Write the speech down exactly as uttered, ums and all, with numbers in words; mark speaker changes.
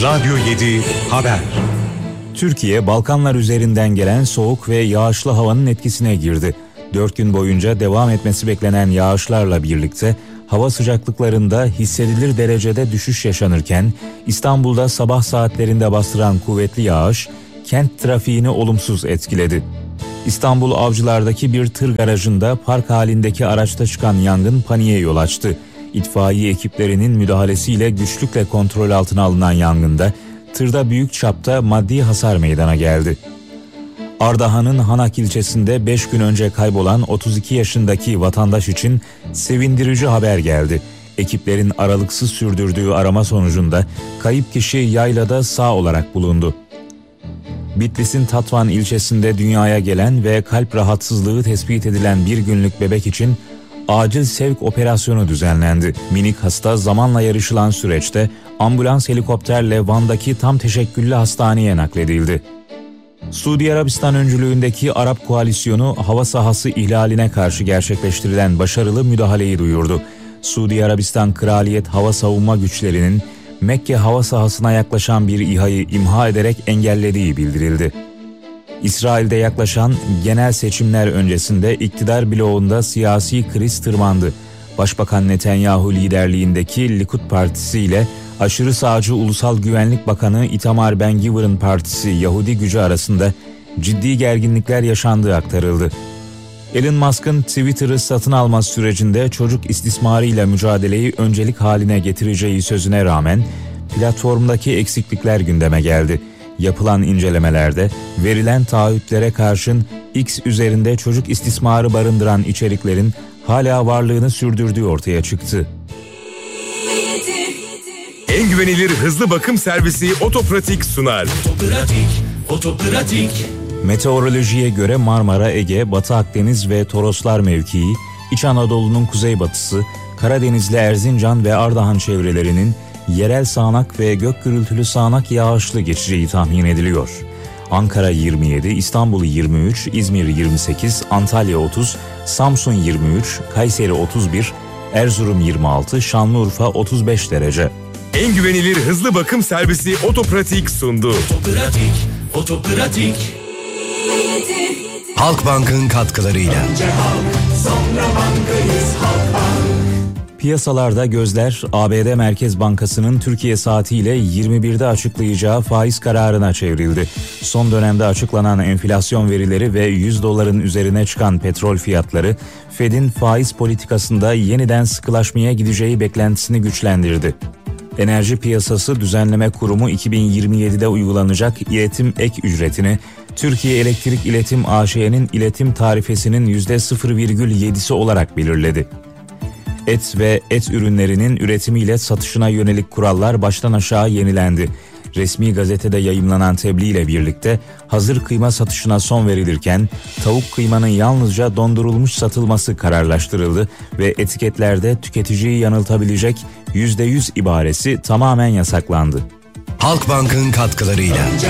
Speaker 1: Radyo yedi Haber.
Speaker 2: Türkiye, Balkanlar üzerinden gelen soğuk ve yağışlı havanın etkisine girdi. Dört gün boyunca devam etmesi beklenen yağışlarla birlikte hava sıcaklıklarında hissedilir derecede düşüş yaşanırken İstanbul'da sabah saatlerinde bastıran kuvvetli yağış kent trafiğini olumsuz etkiledi. İstanbul Avcılar'daki bir tır garajında park halindeki araçta çıkan yangın paniğe yol açtı. İtfaiye ekiplerinin müdahalesiyle güçlükle kontrol altına alınan yangında tırda büyük çapta maddi hasar meydana geldi. Ardahan'ın Hanak ilçesinde beş gün önce kaybolan otuz iki yaşındaki vatandaş için sevindirici haber geldi. Ekiplerin aralıksız sürdürdüğü arama sonucunda kayıp kişi yaylada sağ olarak bulundu. Bitlis'in Tatvan ilçesinde dünyaya gelen ve kalp rahatsızlığı tespit edilen bir günlük bebek için acil sevk operasyonu düzenlendi. Minik hasta zamanla yarışılan süreçte ambulans helikopterle Van'daki tam teşekküllü hastaneye nakledildi. Suudi Arabistan öncülüğündeki Arap koalisyonu hava sahası ihlaline karşı gerçekleştirilen başarılı müdahaleyi duyurdu. Suudi Arabistan Kraliyet Hava Savunma Güçleri'nin Mekke hava sahasına yaklaşan bir İHA'yı imha ederek engellediği bildirildi. İsrail'de yaklaşan genel seçimler öncesinde iktidar bloğunda siyasi kriz tırmandı. Başbakan Netanyahu liderliğindeki Likud Partisi ile aşırı sağcı Ulusal Güvenlik Bakanı Itamar Ben-Gvir'in partisi Yahudi Gücü arasında ciddi gerginlikler yaşandığı aktarıldı. Elon Musk'ın Twitter'ı satın alma sürecinde çocuk istismarıyla mücadeleyi öncelik haline getireceği sözüne rağmen platformdaki eksiklikler gündeme geldi. Yapılan incelemelerde verilen taahhütlere karşın X üzerinde çocuk istismarı barındıran içeriklerin hala varlığını sürdürdüğü ortaya çıktı.
Speaker 3: En güvenilir hızlı bakım servisi Otopratik sunar.
Speaker 4: Otopratik, Otopratik.
Speaker 2: Meteorolojiye göre Marmara, Ege, Batı Akdeniz ve Toroslar mevkii, İç Anadolu'nun kuzeybatısı, Karadeniz'le Erzincan ve Ardahan çevrelerinin yerel sağanak ve gök gürültülü sağanak yağışlı geçeceği tahmin ediliyor. Ankara yirmi yedi, İstanbul yirmi üç, İzmir yirmi sekiz, Antalya otuz, Samsun yirmi üç, Kayseri otuz bir, Erzurum yirmi altı, Şanlıurfa otuz beş derece.
Speaker 3: En güvenilir hızlı bakım servisi Otopratik sundu.
Speaker 4: Otopratik, Otopratik.
Speaker 5: Halkbank'ın katkılarıyla.
Speaker 4: Önce halk, sonra bankayız, Halkbank.
Speaker 2: Piyasalarda gözler A B D Merkez Bankası'nın Türkiye saatiyle yirmi birde açıklayacağı faiz kararına çevrildi. Son dönemde açıklanan enflasyon verileri ve yüz doların üzerine çıkan petrol fiyatları Fed'in faiz politikasında yeniden sıkılaşmaya gideceği beklentisini güçlendirdi. Enerji Piyasası Düzenleme Kurumu iki bin yirmi yedide uygulanacak iletim ek ücretini Türkiye Elektrik İletim A Ş'nin iletim tarifesinin yüzde sıfır virgül yedisi olarak belirledi. Et ve et ürünlerinin üretimiyle satışına yönelik kurallar baştan aşağı yenilendi. Resmi gazetede yayımlanan tebliğ ile birlikte hazır kıyma satışına son verilirken tavuk kıymanın yalnızca dondurulmuş satılması kararlaştırıldı ve etiketlerde tüketiciyi yanıltabilecek yüzde yüz ibaresi tamamen yasaklandı.
Speaker 5: Halkbank'ın katkılarıyla.